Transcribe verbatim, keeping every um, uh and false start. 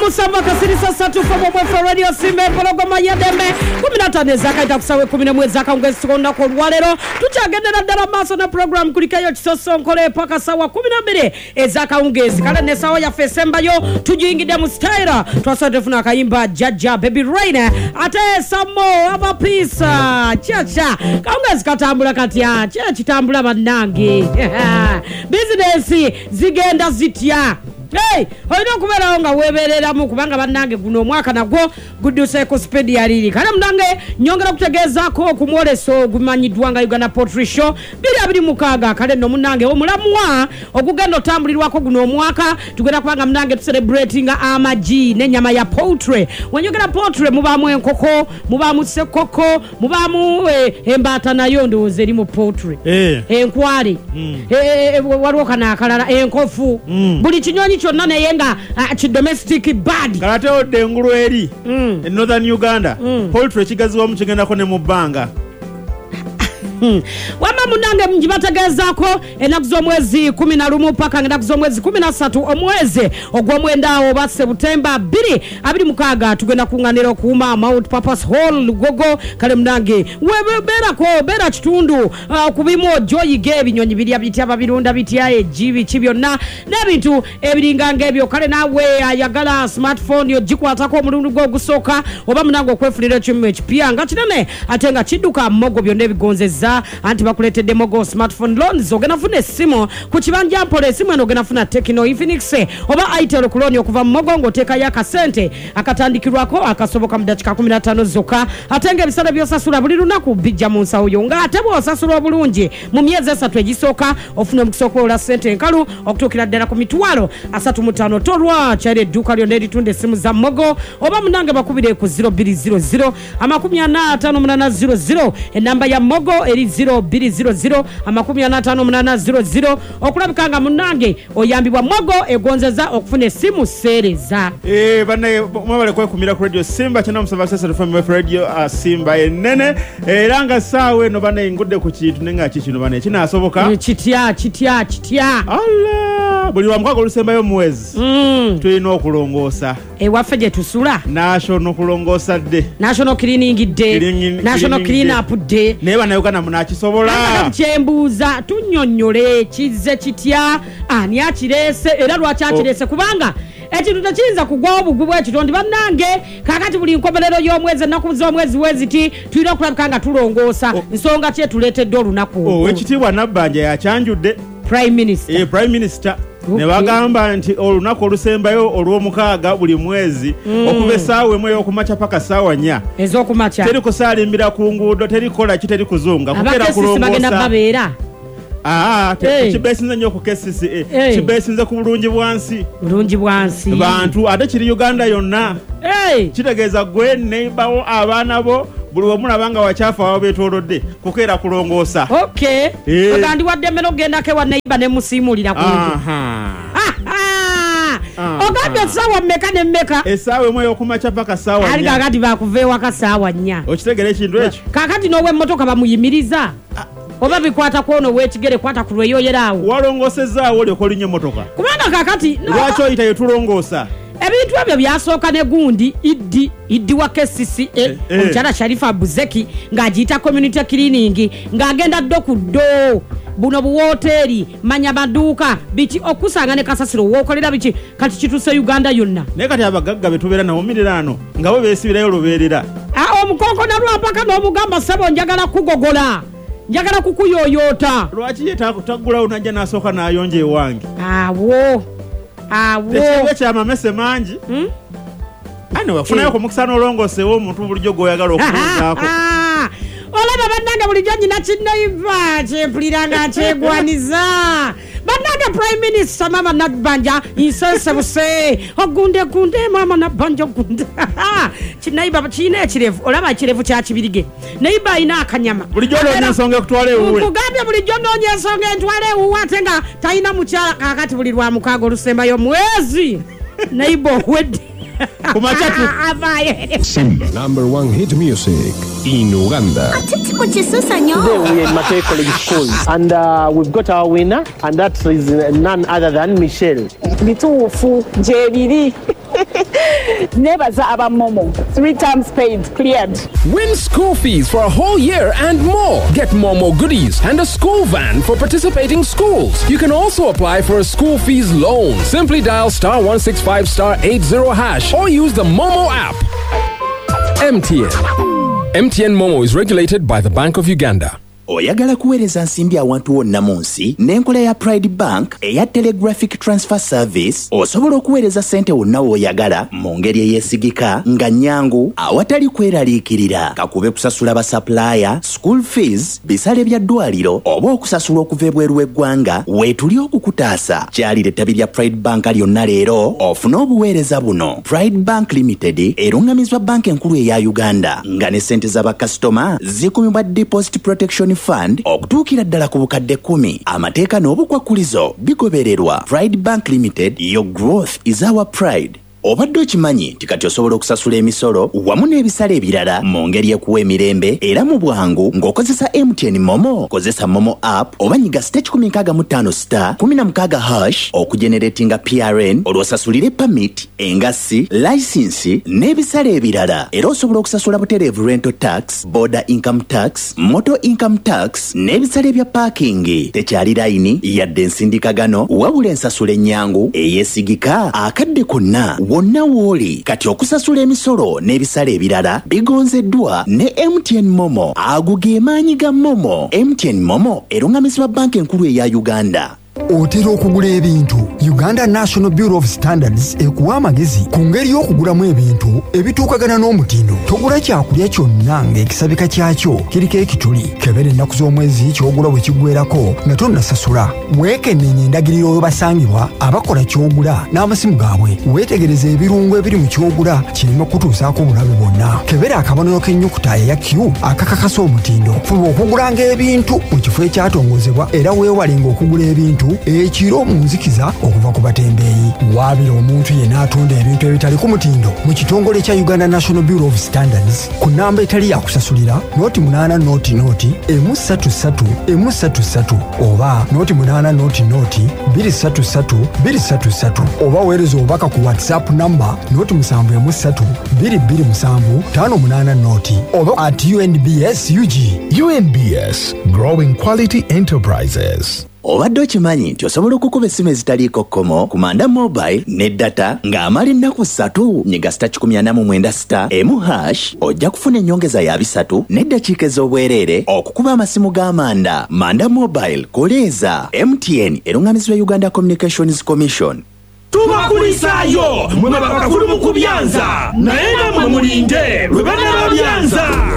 Musamba kasiri sasa tu kwa mwefa radio Simba pologoma yademe kumi na tano zaka itakusawe kumi na mwezi zaka ungesikona kwa walero tuchagendera dara maso na program kulikayo chisoso nkole paka sawa kumi na mbili ezaka ungezi kala ne sawa ya Fesemba yo tujiingide mustaira twasate funa kaimba Jaja Baby Raina ate samo aba pisa chacha kaungezi katambula kati ya chachi tambula banange business zigenda zitya. Hey, oyino kubera nga weberera mu kubanga banange guno mwaka nagwo guduse ko speed ya lili kana mnange nyongera kutegeza ko kumwoleso gumanyidwa nga Uganda Poultry Show bili abiri mukaga kale no munange omulamwa okugenda otambulirwako guno mwaka tugenda kubanga mnange tu celebrating amaji nenyama ya poultry wenyogera poultry mubamu enkoko mubamu sekoko mubamu eh, embata nayo ndoze eri mu poultry eh enkwali mm. eh waliwo kana akalala enkofu mm. buli kinyonyi kyonna nayenga uh, chi domestic bird kalate odde ngulu eri mm. in Northern Uganda mm. poultry kigaziwa mu kigenda ko ne mu banga. Hmm. Wama munange mjibategezako enaku z'omwezi kumi na lumu paka enaku z'omwezi kumi na ssatu omwezi ogw'omwenda oba Septemba bbiri abiri mukaaga tugenda kunganira okuuma Mount Purpose Hall Lugogo kale munange weberako bera kitundu uh, kubimu joyige ebinyonyi birya bitya babirunda bitya ejibi kibyonna n'ebintu ebiringa ng'ebyo kale nawe ayagala smartphone yo gikwatako omulundu gw'ogusooka oba munange okwefunira ekimu ekipya nga kinene ate nga kidduka mmogo byonna ebigonzezza anti bakuletedde Mogo smartphone loans ogena funa simu ku kibanja mpole simu eno ogena funa Tecno Infinix oba Itel kuloni okuva mu Mogo ngoteka ya kasente akatandikirwako akasoboka mu dakika kumi na ttaano zokka atenge ebisale byosasula buli lunaku bijja mu nsawo yo nga ate bw'osasula obulungi mu myezi esatu egisooka ofuna omukisa okuwola ssente enkalu okutuukira ddala ku mitwalo asatu mu ttaano tolwa kyali edduuka lyonna eritunda essimu za Mogo oba munange bakubire ku zero bbiri zero zero amakumi ana ttaano munaana zero zero enamba ya Mogo eri zero bbiri zero zero amakumi ana ttaano munaana zero zero okulabikanga munange oyambibwa Mogo egonzeza okufuna essimu seereza. Eh bana mwabale kwa kumira ku radio Simba chana musaba sasa from radio uh, Simba enene era nga sawe no bana ingudde ku kintu nenga kikino bana kina asoboka e, kitya kitya kitya Allah buli wa mkwako lusemba yo mwezi mm. tulina okulongoosa e waffe gye tusula national kulongoosa de national cleaning day Cleaning, national clean up day neba nayo kana munakisobola kyembuuza tunnyonnyole kize kitya ani akirese era lwaki akirese oh. kubanga ekintu tekiyinza kugwawo bugubu ekitondi bannange kakati buli nkomerero y'omwezi ennaku z'omwezi weziti tulina okulabika nga tulongoosa oh. nsonga ki etuleetedde olunaku oh, ekitiibwa Nabbanja yakyanjudde prime minister eh, prime minister okay. ne bagamba nti olunaku olusembayo olw'omukaaga buli mwezi mm. okuva essaawa emu ey'okumakya paka ssaawa nnya ez'okumakya teri kusaalimbira ku nguudo teri kola ki teri kuzunga kukeera kulongoosa bagenda babeera ah hey. Kibesinze nnyo ku kesisi eh. hey. Kibesinze ku bulungi bwansi bulungi bwansi bantu ate kiri Uganda yonna hey. Kitegeeza gwe neighbor abaana bo buli omulabanga wachafa wabo betolodde kukeera kulongoosa okay hey. Agandi wadde meno genda ke wa neighbor ne musiimulira ku aha ogambye essaawa mmeka ne mmeka essaawa emu ey'okumakya paka ssaawa nnya ali kakati bakuveewa ka ssaawa nnya okitegera ekintu ekyo kakati n'ow'emmotoka bamuyimiriza oba bikwata kwono wekigere kwata ku lweyoyeraawo walongoosezaawo olyoka olinnya emmotoka kubanga kakati lwaki oyita yetulongoosa ebintu ebyo byasooka ne gundi iddi iddi wa K C C A eh, eh. omukyala Sharifa Buzeki ng'agiyita community cleaning ng'agenda ddo ku ddo buno buwooteri manya maduuka biki okusanga ne kasasiro wookolera biki kati kituse Uganda yonna naye kati abagagga betubeera nabo miriraano nga bo beesibirayo lubeerera omukonko nalwapaka n'omugamba ssebo njagala kugogola njagala kukuyoyoota lwaki ye taggulawo najja n'asooka n'ayonja ewange awo awo ekiwe kyamamese mangi hmm? ane wafunayo ku mukisa n'olongoosewo omuntu bulijjo gw'oyagala okubuuzaako olaba bannange bulijjo nyina kinaiva kyempulira nga kyegwaniza bannange prime minister mama Nabbanja insensebuse ogunde gunde mama Nabbanja ogunde kinaiva kiina ekirevu olaba ekirevu kya kibirige neiba ayina akanyama bulijjo noonya ensonga ekutwala ewuwe nkugambye bulijjo noonya ensonga entwala ewuwe ate nga talina mukyala kakati buli lwa mukaaga olusembayo mwezi neiba owedde Simba, number one hit music in Uganda. Today we are at Matei College School and uh, we've got our winner and that is none other than Michelle. Bituufu jebiri Nebaza aba Momo. Three times paid, cleared. Win school fees for a whole year and more. Get Momo goodies and a school van for participating schools. You can also apply for a school fees loan. Simply dial star one six five star eight zero hash or use the Momo app. M T N. M T N Momo is regulated by the Bank of Uganda. Oyagala kuweereza nsimbi awantu wonna mu nsi n'enkola ya Pride Bank eya Telegraphic Transfer Service osobola okuweereza ssente wonna w'oyagala mu ngeri eyeesigika nga nnyangu awatali kweraliikirira kakube kusasula basapulaaya school fees bisale bya ddwaliro oba okusasula okuva ebweru w'eggwanga weetuli okukutaasa kyalira ettabi lya Pride Bank lyonna leero ofune obuweereza buno. Pride Bank Limited erungamizwa banka enkulu eya Uganda nga ne ssente z'abakasitoma zikumibwa Deposit Protection Fund okutuukira ddala ku bukadde kumi. Amateeka n'obukwakulizo bigobererwa. Pride Bank Limited, your growth is our pride. Obadde okimanyi nti kati osobola okusasula emisolo wamu n'ebisale ebirala mu ngeri ekuwa emirembe era mu bwangu ng'okozesa M T N Momo. Kozesa Momo app oba nyiga star kumi nkaaga mu ttaano star kumi na mukaaga hash okugeneratinga P R N olwosasulire permit, engassi, license n'ebisale ebirala. Era osobola okusasula butereevu rental tax, border income tax, motor income tax n'ebisale bya parking. Tekyali layini yadde ensindikagano wabula ensasula ennyangu eyeesigika akadde konna wonna woli. Kati okusasula emisolo n'ebisale ebirala bigonzeddwa ne M T N Momo. Ago ge maanyi ga Momo. M T N Momo erungamizibwa banka enkulu eya Uganda. Otera okugula ebintu. Uganda National Bureau of Standards ekuwa amagezi ku ngeri y'okugulamu ebintu ebituukagana n'omutindo. Togula kyakulya kyonna ng'ekisabika kyakyo kiriko ekituli. Kebera ennaku z'omwezi ky'ogula bwe kiggweerako nga tonnasasula. Weekennenya endagiriro webasangibwa abakola ky'ogula n'amasimu gaabwe. Weetegereze ebirungo ebiri mu ky'ogula kireme kutuusaako obulabe bwonna. Kebera akabonero k'ennyukuta eya Q akakakasa omutindo. Fuba okugulanga ebintu mu kifo ekyatongozebwa era weewalenga okugula ebintu ekiro mu nzikiza okuva ku batembeeyi. Waabira omuntu yenna atunda ebintu ebitali ku mutindo mu kitongole kya Uganda National Bureau of Standards ku nnamba etali ya kusasulira noti munaana noti noti emu ssatu ssatu emu ssatu ssatu oba noti munaana noti noti bbiri ssatu ssatu bbiri ssatu ssatu oba weereza obubaka ku WhatsApp namba noti musanvu emu ssatu bbiri bbiri musanvu ttaano munaana noti oba at U N B S U G. U N B S, Growing Quality Enterprises. Obadde okimanyi nti osobola okukuba essimu ezitaliiko kkomo ku Manda Mobile ne data ng'amala ennaku ssatu nyiga star kikumi ana mu mwenda star emu hash ojja kufuna ennyongeza ya bisatu n'eddakiika ez'obwereere okukuba amasimu g'Amanda. Manda Mobile koleeza. M T N erungamizibwa Uganda Communications Commission. Tubakulisaayo mwe bakakulu mu kubyanza naye namwe mulinde lwe banaba byanza.